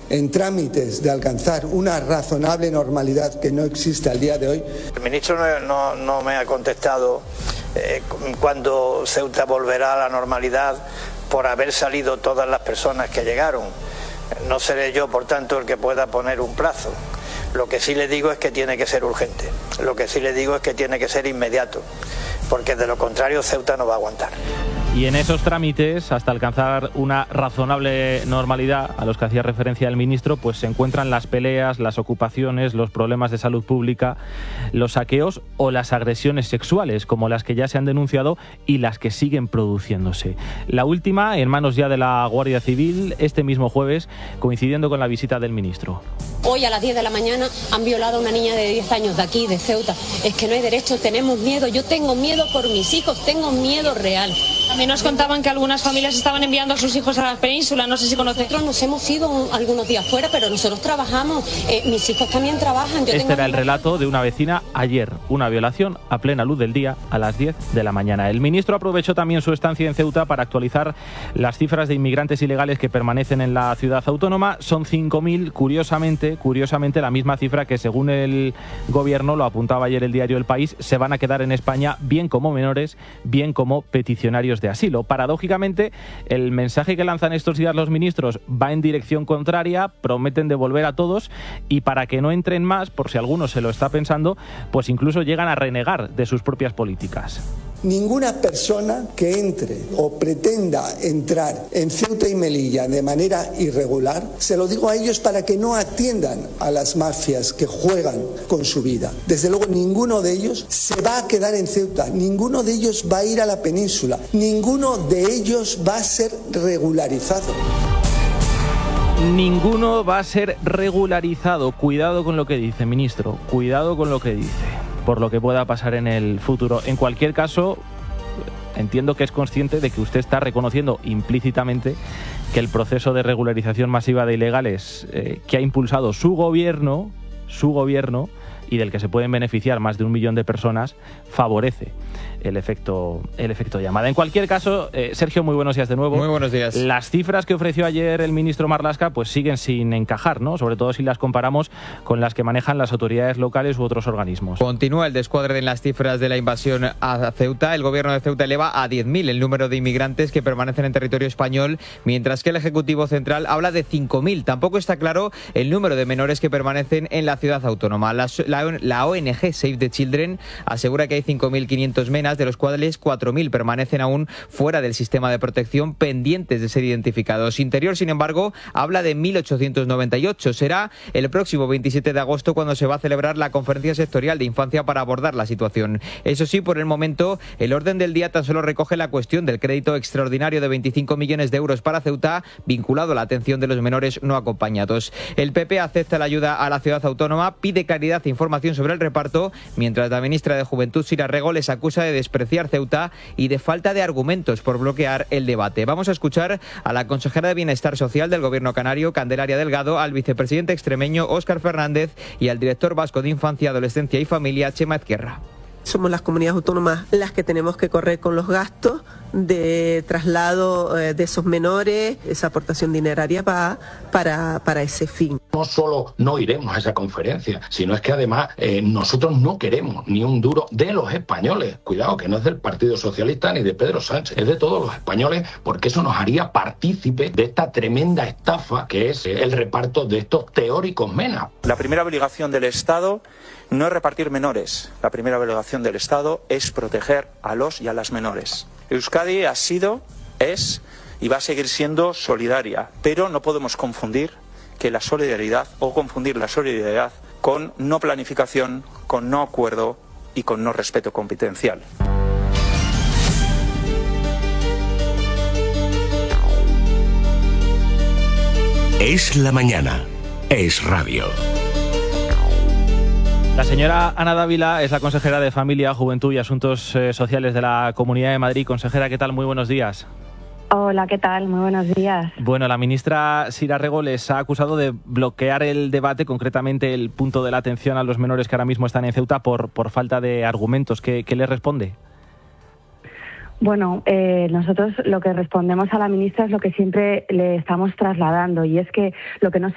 en trámites de alcanzar una razonable normalidad que no existe al día de hoy. El ministro no me ha contestado cuándo Ceuta volverá a la normalidad por haber salido todas las personas que llegaron. No seré yo, por tanto, el que pueda poner un plazo. Lo que sí le digo es que tiene que ser urgente. Lo que sí le digo es que tiene que ser inmediato, porque de lo contrario Ceuta no va a aguantar. Y en esos trámites, hasta alcanzar una razonable normalidad a los que hacía referencia el ministro, pues se encuentran las peleas, las ocupaciones, los problemas de salud pública, los saqueos o las agresiones sexuales, como las que ya se han denunciado y las que siguen produciéndose. La última, en manos ya de la Guardia Civil, este mismo jueves, coincidiendo con la visita del ministro. Hoy a las 10 de la mañana han violado a una niña de 10 años de aquí, de Ceuta. Es que no hay derecho, tenemos miedo. Yo tengo miedo por mis hijos, tengo miedo real. También nos contaban que algunas familias estaban enviando a sus hijos a la península, no sé si conocen. Nosotros nos hemos ido algunos días fuera, pero nosotros trabajamos, mis hijos también trabajan. Este era el relato de una vecina ayer, una violación a plena luz del día a las 10 de la mañana. El ministro aprovechó también su estancia en Ceuta para actualizar las cifras de inmigrantes ilegales que permanecen en la ciudad autónoma. Son 5.000, curiosamente la misma cifra que, según el gobierno, lo apuntaba ayer el diario El País, se van a quedar en España bien como menores, bien como peticionarios de asilo. Paradójicamente, el mensaje que lanzan estos días los ministros va en dirección contraria, prometen devolver a todos y, para que no entren más, por si alguno se lo está pensando, pues incluso llegan a renegar de sus propias políticas. Ninguna persona que entre o pretenda entrar en Ceuta y Melilla de manera irregular, se lo digo a ellos para que no atiendan a las mafias que juegan con su vida. Desde luego, ninguno de ellos se va a quedar en Ceuta, ninguno de ellos va a ir a la península, ninguno de ellos va a ser regularizado. Ninguno va a ser regularizado. Cuidado con lo que dice, ministro, cuidado con lo que dice, por lo que pueda pasar en el futuro. En cualquier caso, entiendo que es consciente de que usted está reconociendo implícitamente que el proceso de regularización masiva de ilegales que ha impulsado su gobierno, y del que se pueden beneficiar más de 1 millón de personas, favorece el efecto llamada. En cualquier caso, Sergio, muy buenos días de nuevo. Muy buenos días. Las cifras que ofreció ayer el ministro Marlaska pues siguen sin encajar, ¿no? Sobre todo si las comparamos con las que manejan las autoridades locales u otros organismos. Continúa el descuadre en las cifras de la invasión a Ceuta. El gobierno de Ceuta eleva a 10.000 el número de inmigrantes que permanecen en territorio español, mientras que el Ejecutivo Central habla de 5.000. Tampoco está claro el número de menores que permanecen en la ciudad autónoma. La ONG Save the Children asegura que hay 5.500 menas, de los cuales 4.000 permanecen aún fuera del sistema de protección, pendientes de ser identificados. Interior, sin embargo, habla de 1.898. Será el próximo 27 de agosto cuando se va a celebrar la conferencia sectorial de infancia para abordar la situación. Eso sí, por el momento, el orden del día tan solo recoge la cuestión del crédito extraordinario de 25 millones de euros para Ceuta, vinculado a la atención de los menores no acompañados. El PP acepta la ayuda a la ciudad autónoma, pide claridad e información sobre el reparto, mientras la ministra de Juventud, Sira Rego, les acusa de despreciar Ceuta y de falta de argumentos por bloquear el debate. Vamos a escuchar a la consejera de Bienestar Social del Gobierno canario, Candelaria Delgado, al vicepresidente extremeño, Óscar Fernández, y al director vasco de Infancia, Adolescencia y Familia, Chema Ezquerra. Somos las comunidades autónomas las que tenemos que correr con los gastos de traslado de esos menores. Esa aportación dineraria va para ese fin. No solo no iremos a esa conferencia, sino es que además nosotros no queremos ni un duro de los españoles. Cuidado, que no es del Partido Socialista ni de Pedro Sánchez, es de todos los españoles, porque eso nos haría partícipe de esta tremenda estafa que es el reparto de estos teóricos menas. La primera obligación del Estado no es repartir menores. La primera obligación del Estado es proteger a los y a las menores. Euskadi ha sido, es y va a seguir siendo solidaria, pero no podemos confundir la solidaridad con no planificación, con no acuerdo y con no respeto competencial. Es la mañana. Es radio. La señora Ana Dávila es la consejera de Familia, Juventud y Asuntos Sociales de la Comunidad de Madrid. Consejera, ¿qué tal? Muy buenos días. Hola, ¿qué tal? Muy buenos días. Bueno, la ministra Sira Rego les ha acusado de bloquear el debate, concretamente el punto de la atención a los menores que ahora mismo están en Ceuta, por falta de argumentos. ¿Qué les responde? Bueno, nosotros lo que respondemos a la ministra es lo que siempre le estamos trasladando, y es que lo que no